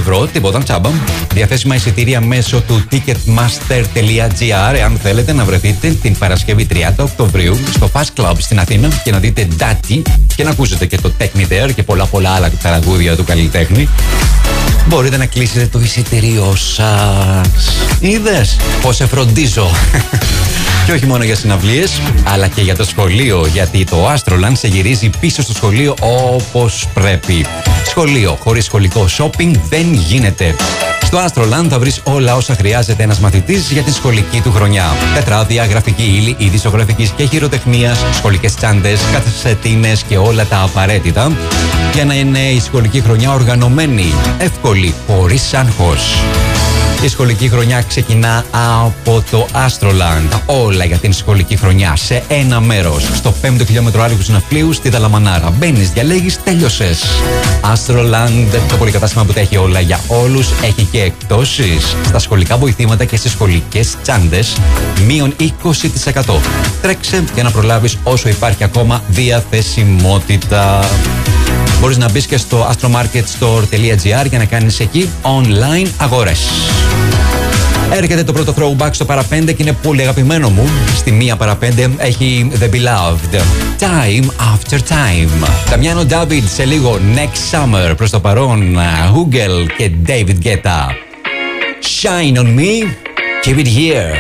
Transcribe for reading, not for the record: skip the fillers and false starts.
ευρώ, τίποτα, τσάμπα. Διαθέσιμα εισιτήρια μέσω του ticketmaster.gr εάν θέλετε να βρεθείτε την Παρασκευή 30 Οκτωβρίου στο Fast Club στην Αθήνα και να δείτε Daddy και να ακούσετε και το Technider και πολλά άλλα τραγούδια του καλλιτέχνη. Μπορείτε να κλείσετε το εισιτήριό σας. Είδες πως σε φροντίζω. Και όχι μόνο για συναυλίες, αλλά και για το σχολείο, γιατί το Astroland σε γυρίζει πίσω στο σχολείο όπως πρέπει. Σχολείο χωρίς σχολικό shopping δεν γίνεται. Στο Astroland θα βρεις όλα όσα χρειάζεται ένας μαθητής για τη σχολική του χρονιά. Τετράδια, γραφική ύλη, είδης ζωγραφικής και χειροτεχνίας, σχολικές τσάντες, κασετίνες και όλα τα απαραίτητα για να είναι η σχολική χρονιά οργανωμένη, εύκολη, χωρίς άγχος. Η σχολική χρονιά ξεκινά από το Astroland. Όλα για την σχολική χρονιά σε ένα μέρος. Στο 5ο χιλιόμετρο άρχους ναυπλίου στη Δαλαμανάρα. Μπαίνεις, διαλέγεις, τέλειωσες. Astroland, το πολυκατάστημα που τα έχει όλα για όλους, έχει και εκπτώσεις στα σχολικά βοηθήματα και στις σχολικές τσάντες. Μείον 20%. Τρέξε για να προλάβεις όσο υπάρχει ακόμα διαθεσιμότητα. Μπορείς να μπεις και στο astromarketstore.gr για να κάνεις εκεί online αγορές. Έρχεται το πρώτο throwback στο παραπέντε και είναι πολύ αγαπημένο μου. Στη μία παραπέντε έχει The Beloved, Time After Time. Damiano David σε λίγο Next Summer. Προς το παρόν Hugel και David Guetta. Shine on me, keep it here.